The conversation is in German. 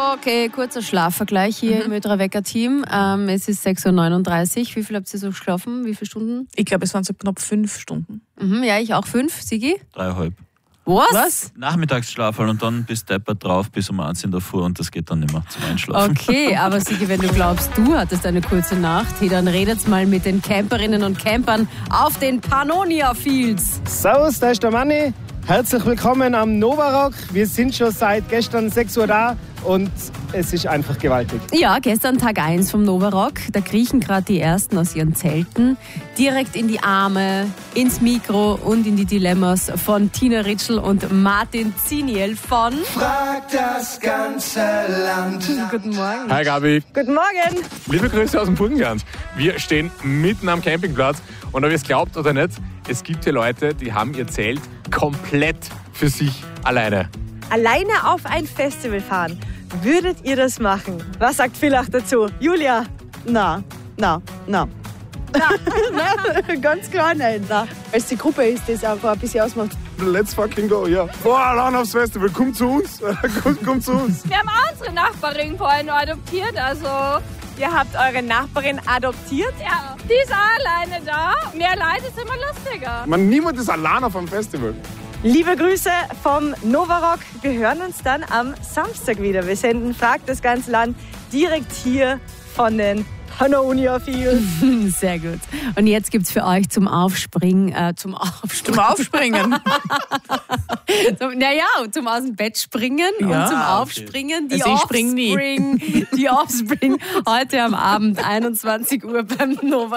Okay, kurzer Schlafvergleich hier im Ödra-Wecker-Team. Es ist 6.39 Uhr. Wie viel habt ihr so geschlafen? Wie viele Stunden? Ich glaube, es waren so knapp 5 Stunden. Ja, ich auch 5. Sigi? 3,5. Was? Nachmittagsschlaf und dann bist du deppert drauf bis um 1 in der Früh und das geht dann nicht mehr zum Einschlafen. Okay, aber Sigi, wenn du glaubst, du hattest eine kurze Nacht, hey, dann redet's mal mit den Camperinnen und Campern auf den Pannonia Fields. Servus, da ist der Manni. Herzlich willkommen am Novarock. Wir sind schon seit gestern 6 Uhr da und es ist einfach gewaltig. Ja, gestern Tag 1 vom Novarock. Da kriechen gerade die Ersten aus ihren Zelten direkt in die Arme, ins Mikro und in die Dilemmas von Tina Ritschl und Martin Ziniel von Frag das ganze Land. Guten Morgen. Hi Gabi. Guten Morgen. Liebe Grüße aus dem Burgenland. Wir stehen mitten am Campingplatz und ob ihr es glaubt oder nicht, es gibt hier Leute, die haben ihr Zelt komplett für sich alleine. Alleine auf ein Festival fahren. Würdet ihr das machen? Was sagt Villach dazu? Julia? Na. Ganz klar nein. Na. Weil es die Gruppe ist, die es auch ein bisschen ausmacht. Let's fucking go, ja. Boah, allein aufs Festival, komm zu uns. Komm zu uns. Wir haben auch unsere Nachbarin vorhin adoptiert, also... Ihr habt eure Nachbarin adoptiert? Ja, die ist auch alleine da. Mehr Leute ist immer lustiger. Niemand ist allein auf einem Festival. Liebe Grüße vom Novarock. Wir hören uns dann am Samstag wieder. Wir senden Frag das ganze Land direkt hier von den Pannonia Fields. Sehr gut. Und jetzt gibt's für euch zum Aufspringen, zum Aufspringen. Zum aus dem Bett springen und zum Aufspringen. Die Also ich spring nie. Die Offspring heute am Abend 21 Uhr beim Nova.